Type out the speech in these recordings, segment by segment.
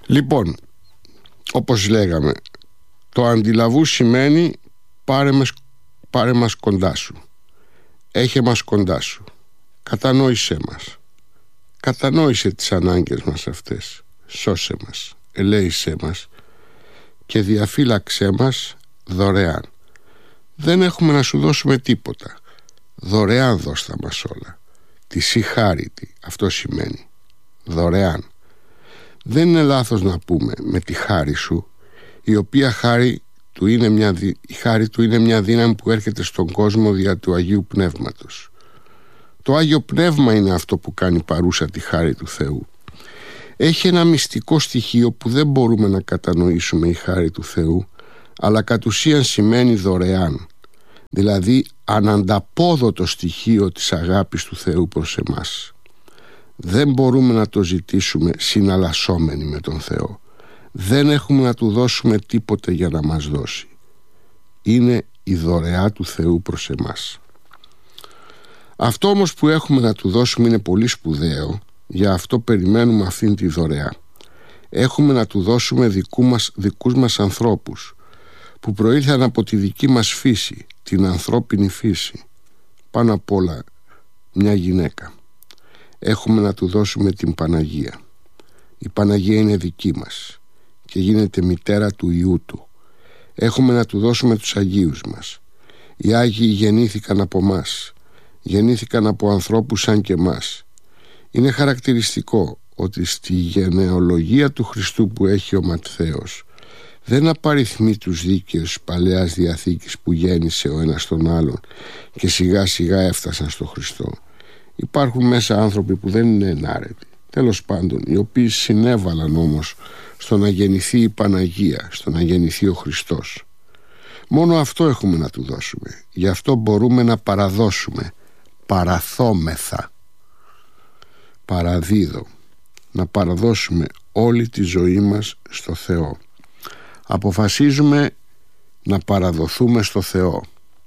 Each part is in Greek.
Λοιπόν, όπως λέγαμε, το αντιλαβού σημαίνει πάρε μας κοντά σου, έχε μας κοντά σου, κατανόησέ μας, κατανόησε τις ανάγκες μας αυτές, σώσε μας, ελέησέ μας και διαφύλαξέ μας δωρεάν. Δεν έχουμε να σου δώσουμε τίποτα, δωρεάν δώσ' μας όλα. Τη χάρητη, αυτό σημαίνει, δωρεάν. Δεν είναι λάθος να πούμε με τη χάρη σου, η οποία χάρη του είναι μια δύναμη που έρχεται στον κόσμο δια του Αγίου Πνεύματος. Το Άγιο Πνεύμα είναι αυτό που κάνει παρούσα τη χάρη του Θεού. Έχει ένα μυστικό στοιχείο που δεν μπορούμε να κατανοήσουμε η χάρη του Θεού, αλλά κατ' ουσίαν σημαίνει δωρεάν, δηλαδή ανανταπόδοτο στοιχείο της αγάπης του Θεού προς εμάς. Δεν μπορούμε να το ζητήσουμε συναλλασσόμενοι με τον Θεό. Δεν έχουμε να του δώσουμε τίποτε για να μας δώσει. Είναι η δωρεά του Θεού προς εμάς. Αυτό όμως που έχουμε να του δώσουμε είναι πολύ σπουδαίο, για αυτό περιμένουμε αυτήν τη δωρεά. Έχουμε να του δώσουμε δικούς μας ανθρώπους, που προήλθαν από τη δική μας φύση, την ανθρώπινη φύση. Πάνω απ' όλα μια γυναίκα. Έχουμε να του δώσουμε την Παναγία. Η Παναγία είναι δική μας και γίνεται μητέρα του Υιού του. Έχουμε να του δώσουμε τους Αγίους μας. Οι Άγιοι γεννήθηκαν από μας, γεννήθηκαν από ανθρώπους σαν και μας. Είναι χαρακτηριστικό ότι στη γενεολογία του Χριστού που έχει ο Ματθαίος δεν απαριθμεί τους δίκαιους της Παλαιάς Διαθήκης που γέννησε ο ένας τον άλλον και σιγά σιγά έφτασαν στο Χριστό. Υπάρχουν μέσα άνθρωποι που δεν είναι ενάρετοι, τέλος πάντων, οι οποίοι συνέβαλαν όμως στο να γεννηθεί η Παναγία, στο να γεννηθεί ο Χριστός. Μόνο αυτό έχουμε να του δώσουμε. Γι' αυτό μπορούμε να παραδώσουμε. Παραθόμεθα, παραδίδω, να παραδώσουμε όλη τη ζωή μας στο Θεό. Αποφασίζουμε να παραδοθούμε στο Θεό.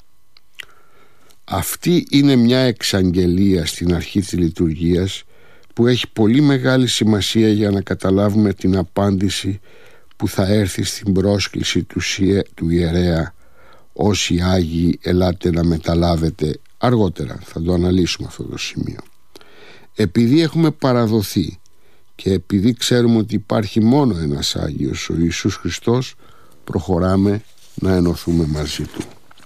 Αυτή είναι μια εξαγγελία στην αρχή της λειτουργίας που έχει πολύ μεγάλη σημασία για να καταλάβουμε την απάντηση που θα έρθει στην πρόσκληση του ιερέα «Όσοι Άγιοι ελάτε να μεταλάβετε». Αργότερα θα το αναλύσουμε αυτό το σημείο. Επειδή έχουμε παραδοθεί και επειδή ξέρουμε ότι υπάρχει μόνο ένας Άγιος, ο Ιησούς Χριστός, προχωράμε να ενωθούμε μαζί Του.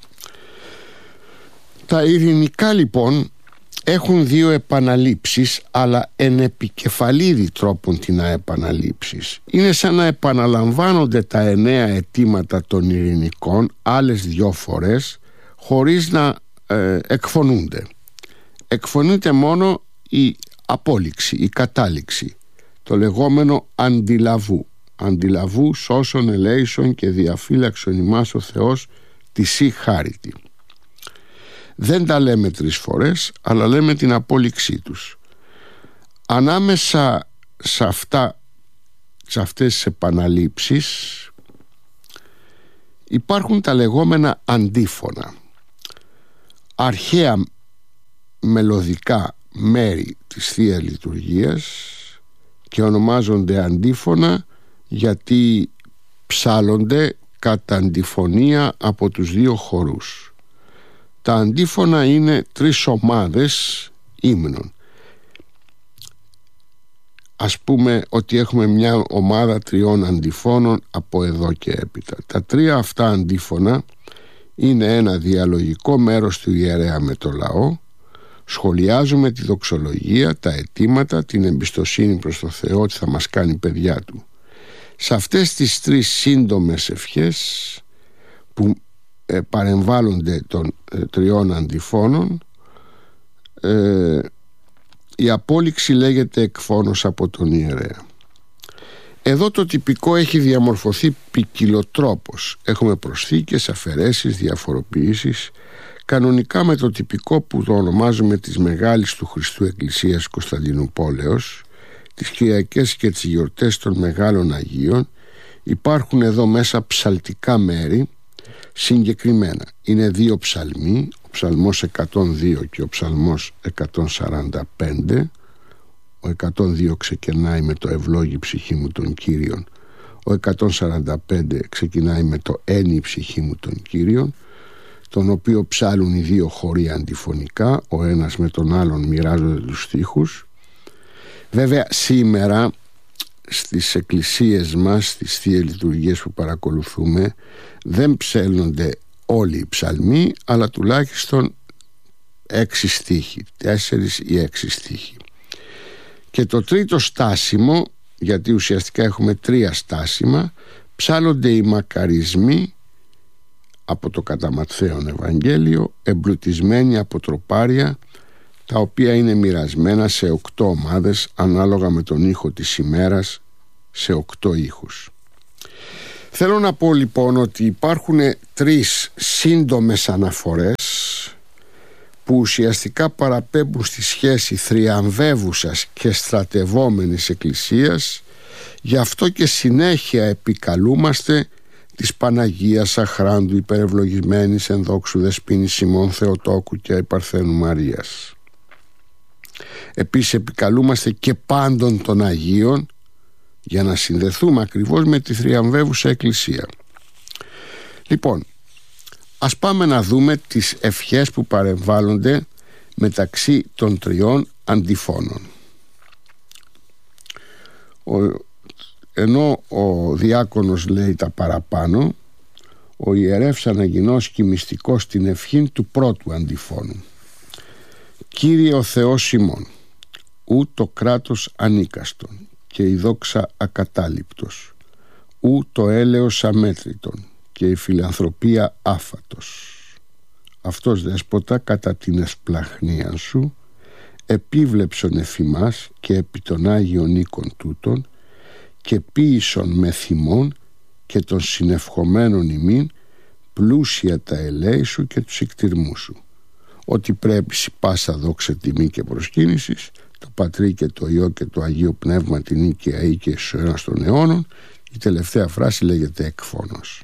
Τα ειρηνικά λοιπόν έχουν δύο επαναλήψεις, αλλά εν επικεφαλίδη τρόπον την επαναλήψεις. Είναι σαν να επαναλαμβάνονται τα 9 αιτήματα των ειρηνικών άλλες 2 φορές χωρίς να εκφωνούνται. Εκφωνείται μόνο η απόλυξη, η κατάληξη, το λεγόμενο αντιλαβού σώσον ελέησον και διαφύλαξον ημάς ο Θεός τη σύ χάριτη. Δεν τα λέμε 3 φορές, αλλά λέμε την απόλυξή τους. Ανάμεσα σε αυτές τις επαναλήψεις υπάρχουν τα λεγόμενα αντίφωνα, αρχαία μελωδικά μέρη της Θείας Λειτουργίας, και ονομάζονται αντίφωνα γιατί ψάλλονται κατά αντιφωνία από τους 2 χορούς. Τα αντίφωνα είναι 3 ομάδες ύμνων. Ας πούμε ότι έχουμε μια ομάδα 3 αντιφώνων από εδώ και έπειτα. Τα 3 αυτά αντίφωνα είναι ένα διαλογικό μέρος του ιερέα με το λαό. Σχολιάζουμε τη δοξολογία, τα αιτήματα, την εμπιστοσύνη προς το Θεό ότι θα μας κάνει παιδιά Του. Σε αυτές τις 3 σύντομες ευχές που παρεμβάλλονται των 3 αντιφώνων, η απόλυξη λέγεται εκφώνος από τον ιερέα. Εδώ το τυπικό έχει διαμορφωθεί ποικιλοτρόπως. Έχουμε προσθήκες, αφαιρέσεις, διαφοροποιήσεις. Κανονικά με το τυπικό που το ονομάζουμε της Μεγάλης του Χριστού Εκκλησίας Κωνσταντινουπόλεως, τις Κυριακές και τις γιορτές των Μεγάλων Αγίων, υπάρχουν εδώ μέσα ψαλτικά μέρη. Συγκεκριμένα είναι 2 ψαλμοί, ο ψαλμός 102 και ο ψαλμός 145, Ο 102 ξεκινάει με το «Ευλόγη ψυχή μου των Κύριων». Ο 145 ξεκινάει με το «Ένι η ψυχή μου των Κύριων», τον οποίο ψάλουν οι δύο χωροί αντιφωνικά, ο ένας με τον άλλον μοιράζονται τους στίχους. Βέβαια σήμερα στις εκκλησίες μας, στις θείες λειτουργίες που παρακολουθούμε, δεν ψέλνονται όλοι οι ψαλμοί, αλλά τουλάχιστον 6 στίχοι, 4 ή 6 στίχοι. Και το τρίτο στάσιμο, γιατί ουσιαστικά έχουμε 3 στάσιμα, ψάλλονται οι μακαρισμοί από το κατά Ματθαίον Ευαγγέλιο, εμπλουτισμένοι από τροπάρια, τα οποία είναι μοιρασμένα σε 8 ομάδες ανάλογα με τον ήχο της ημέρας, σε 8 ήχους. Θέλω να πω λοιπόν ότι υπάρχουν 3 σύντομες αναφορές που ουσιαστικά παραπέμπουν στη σχέση θριαμβεύουσας και στρατευόμενης εκκλησίας. Γι' αυτό και συνέχεια επικαλούμαστε της Παναγίας Αχράντου υπερευλογισμένης ενδόξου δεσποίνης Σιμών Θεοτόκου και Παρθένου Μαρίας. Επίσης επικαλούμαστε και πάντων των Αγίων, για να συνδεθούμε ακριβώς με τη θριαμβεύουσα εκκλησία. Λοιπόν, ας πάμε να δούμε τις ευχές που παρεμβάλλονται μεταξύ των 3 αντιφώνων. Ενώ ο διάκονος λέει τα παραπάνω, ο ιερεύς αναγινώσκει μυστικός την ευχήν του πρώτου αντιφώνου. Κύριε ο Θεός ημών, ου το κράτος ανίκαστον και η δόξα ακατάληπτος, ου το έλεος αμέτρητον και η φιλανθρωπία άφατος. Αυτός δέσποτα κατά την εσπλαχνία σου επίβλεψον εφημάς και επί των Άγιων οίκων τούτων και ποίησον με θυμών και των συνευχομένων ημίν πλούσια τα ελέη σου και τους εκτιρμούς σου, ότι πρέπει σι πάσα δόξα τιμή και προσκύνησης το Πατρί και το Υιό και το Αγίο Πνεύμα την οίκαια ή και στους αιώνας των αιώνων. Η τελευταία φράση λέγεται εκφώνος.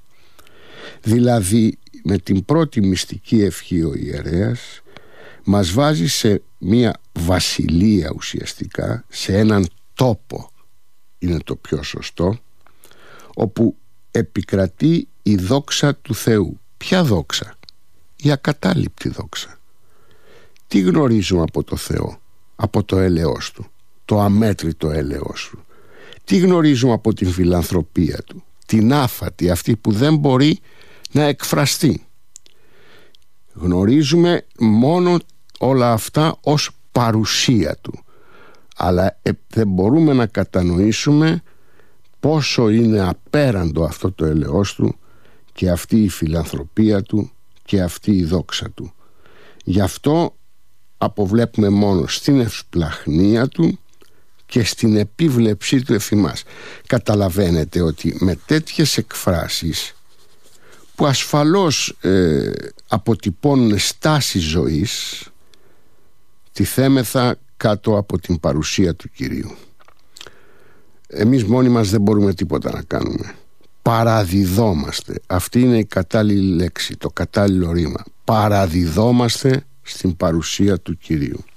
Δηλαδή με την πρώτη μυστική ευχή ο ιερέας μας βάζει σε μια βασιλεία, ουσιαστικά σε έναν τόπο, είναι το πιο σωστό, όπου επικρατεί η δόξα του Θεού. Ποια δόξα? Η ακατάληπτη δόξα. Τι γνωρίζουμε από το Θεό? Από το έλεος του, το αμέτρητο έλεος του. Τι γνωρίζουμε από την φιλανθρωπία του? Την άφατη, αυτή που δεν μπορεί να εκφραστεί. Γνωρίζουμε μόνο όλα αυτά ως παρουσία του, αλλά δεν μπορούμε να κατανοήσουμε πόσο είναι απέραντο αυτό το έλεος του και αυτή η φιλανθρωπία του και αυτή η δόξα του. Γι' αυτό αποβλέπουμε μόνο στην ευσπλαχνία του και στην επίβλεψή του εφημάς. Καταλαβαίνετε ότι με τέτοιες εκφράσεις που ασφαλώς αποτυπώνουν στάση ζωής, τιθέμεθα κάτω από την παρουσία του Κυρίου. Εμείς μόνοι μας δεν μπορούμε τίποτα να κάνουμε. Παραδιδόμαστε. Αυτή είναι η κατάλληλη λέξη, το κατάλληλο ρήμα. Παραδιδόμαστε στην παρουσία του Κυρίου.